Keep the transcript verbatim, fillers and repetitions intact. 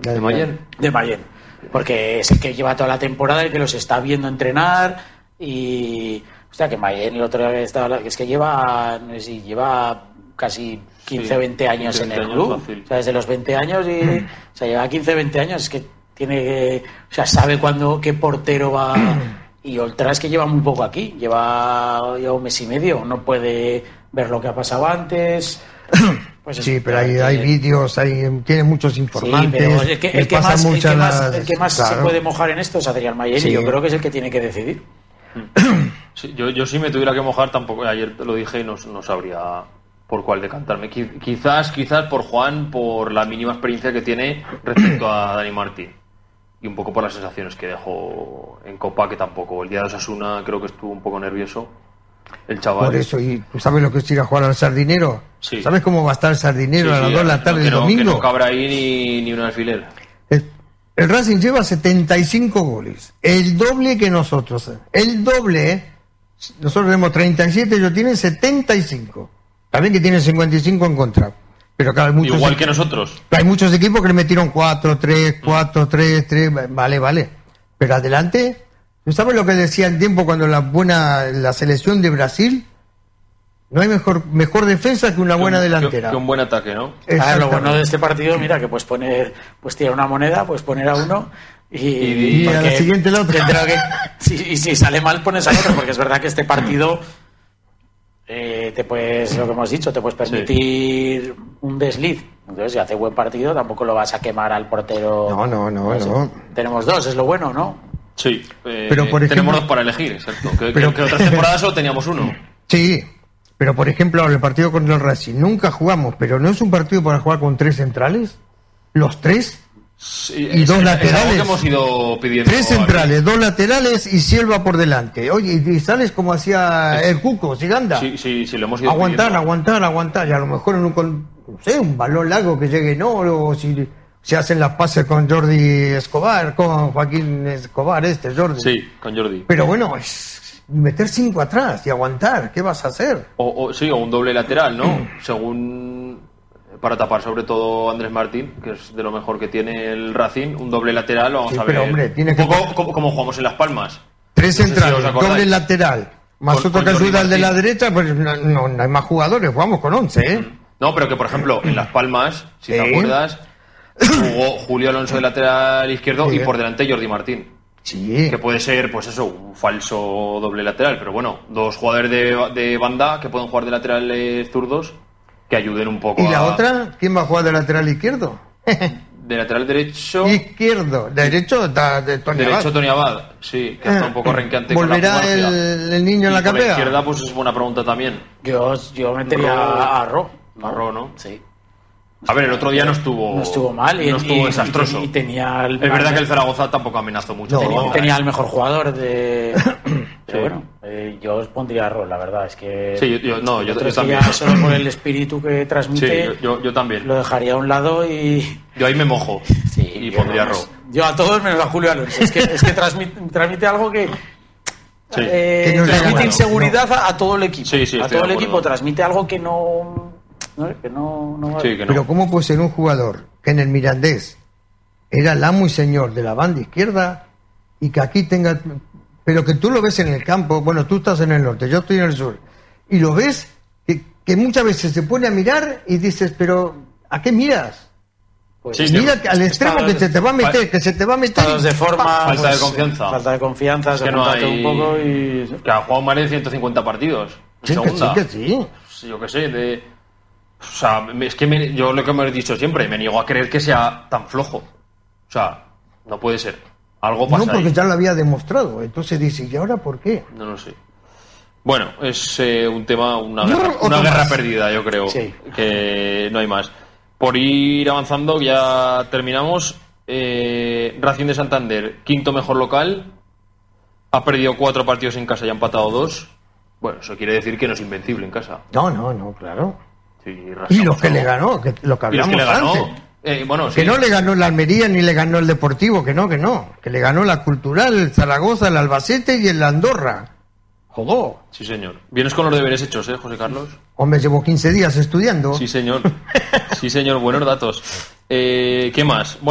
¿De Mayen? De Mayen. Porque es el que lleva toda la temporada, el que los está viendo entrenar y... O sea, que Mayen, el otro día estaba... Es que lleva, no sé si lleva casi quince o veinte años en el club. Fácil. O sea, desde los veinte años y... O sea, lleva quince o veinte años. Es que tiene... O sea, sabe cuándo, qué portero va... Y Oltra es que lleva muy poco aquí. Lleva, lleva un mes y medio. No puede ver lo que ha pasado antes... Pues sí, pero hay, hay vídeos, hay, tiene muchos informantes. Sí, pero el que, el que más, el que más, las... el que más claro. se puede mojar en esto es Adrián Mayen, sí. Y yo creo que es el que tiene que decidir. Sí, yo, yo si me tuviera que mojar, tampoco, ayer lo dije y no, no sabría por cuál decantarme. Quizás, quizás por Juan, por la mínima experiencia que tiene respecto a Dani Martín. Y un poco por las sensaciones que dejó en Copa, que tampoco. El día de Osasuna creo que estuvo un poco nervioso. El chaval. Por eso, ¿y tú sabes lo que es ir a jugar al Sardinero? Sí. ¿Sabes cómo va a estar el Sardinero sí, sí, a las dos de la tarde no, el no, domingo? Que no cabrá ahí ni, ni un alfiler. El, el Racing lleva setenta y cinco goles, el doble que nosotros. El doble, ¿eh? Nosotros tenemos treinta y siete, ellos tienen setenta y cinco. También que tienen cincuenta y cinco en contra. Pero claro, hay muchos igual equipos, que nosotros. Hay muchos equipos que le metieron cuatro, tres, cuatro, tres, tres, vale, vale. Pero adelante... ¿Sabes lo que decía en tiempo cuando la buena la selección de Brasil? No hay mejor mejor defensa que una buena que un, delantera. Que, que un buen ataque, ¿no? Ah, lo bueno de este partido, mira, que puedes poner, pues tirar una moneda, puedes poner a uno y, y, y a la siguiente la otra. Que, si, y si sale mal pones al otro, porque es verdad que este partido eh, te puedes, lo que hemos dicho, te puedes permitir sí. un desliz. Entonces, si hace buen partido, tampoco lo vas a quemar al portero. No, no, no, no. no. Tenemos dos, es lo bueno, ¿no? Sí, eh, pero por ejemplo, tenemos dos para elegir, exacto. Que, pero, que otras temporadas solo teníamos uno. Sí, pero por ejemplo, el partido contra el Racing, nunca jugamos, pero ¿no es un partido para jugar con tres centrales? ¿Los tres? Sí, y es, dos es, laterales. Es algo que hemos ido pidiendo. Tres centrales, dos laterales y Silva por delante. Oye, y sales como hacía el Cuco, Siganda. Sí, sí, sí, lo hemos ido aguantar, pidiendo. aguantar, aguantar. Y a lo mejor en un, no sé, un balón largo que llegue, no, o si... Se hacen las pases con Jordi Escobar, con Joaquín Escobar, este Jordi. Sí, con Jordi. Pero bueno, es meter cinco atrás y aguantar. ¿Qué vas a hacer? O, o sí, o un doble lateral, ¿no? Según para tapar sobre todo Andrés Martín, que es de lo mejor que tiene el Racing, un doble lateral, vamos sí, a ver. Pero hombre, tiene un que poco como, como jugamos en Las Palmas. Tres no centrales, sé si doble lateral, más con, otro con que ayuda al de la derecha, pues no, no, no hay más jugadores, jugamos con once, ¿eh? No, pero que por ejemplo, en Las Palmas, si sí. te acuerdas, jugó Julio Alonso de lateral izquierdo sí. y por delante Jordi Martín. Sí. Que puede ser, pues eso, un falso doble lateral, pero bueno, dos jugadores de, de banda que pueden jugar de laterales zurdos que ayuden un poco. ¿Y la a... otra? ¿Quién va a jugar de lateral izquierdo? De lateral derecho. Izquierdo. Derecho está de Tony Derecho Abad. Tony Abad, sí, que está un poco renqueante. ¿Volverá con la el, el niño en y la por capea? La izquierda, pues es buena pregunta también. Yo, yo metería Ro, a Ro. A Ro, ¿no? Sí. A ver, el otro día no estuvo... No estuvo mal. Y, no estuvo y, desastroso. Y, y tenía el, es verdad que el Zaragoza tampoco amenazó mucho. No, tenía, tenía el mejor jugador de... sí. Pero bueno, eh, yo os pondría a Ro, la verdad. Es que... Sí, yo, yo, no, yo, yo también. Ya solo por el espíritu que transmite... Sí, yo, yo, yo también. Lo dejaría a un lado y... Yo ahí me mojo. Sí, y pondría a Ro. Yo a todos menos a Julio Alonso. Es que, es que transmite, transmite algo que... Sí. Eh, que no transmite bueno, inseguridad no. a, a todo el equipo. Sí, sí, a todo el acuerdo. equipo transmite algo que no... No, que no, no sí, que no. Pero ¿cómo puede ser un jugador que en el Mirandés era el amo y señor de la banda izquierda y que aquí tenga... Pero que tú lo ves en el campo, bueno, tú estás en el norte, yo estoy en el sur, y lo ves que, que muchas veces se pone a mirar y dices, pero ¿a qué miras? Pues sí, mira sí, al extremo estados, que se te va a meter, que se te va a meter. Estados de forma, falta pues, de confianza. Falta de confianza, es se que no hay... un poco y... Que ha jugado más de ciento cincuenta partidos. Sí, que sí, que sí. Yo qué sé, de... O sea, es que me, yo lo que me he dicho siempre, me niego a creer que sea tan flojo. O sea, no puede ser. Algo pasa. No, porque ahí. ya lo había demostrado. Entonces dice, ¿y ahora por qué? No lo sé. Bueno, es eh, un tema, una guerra, una guerra perdida, yo creo. Sí. Que no hay más. Por ir avanzando, ya terminamos. Eh, Racing de Santander, quinto mejor local. Ha perdido cuatro partidos en casa y ha empatado dos. Bueno, eso quiere decir que no es invencible en casa. No, no, no, claro. Sí, y los que le ganó, que lo que hablamos y los que le ganó. antes. Eh, bueno, que sí. no le ganó la Almería ni le ganó el Deportivo, que no, que no. Que le ganó la Cultural, el Zaragoza, el Albacete y el Andorra. Jodó. Sí, señor. Vienes con los deberes hechos, ¿eh, José Carlos? Hombre, llevo quince días estudiando. Sí, señor. Sí, señor. Buenos datos. Eh, ¿Qué más? Bueno,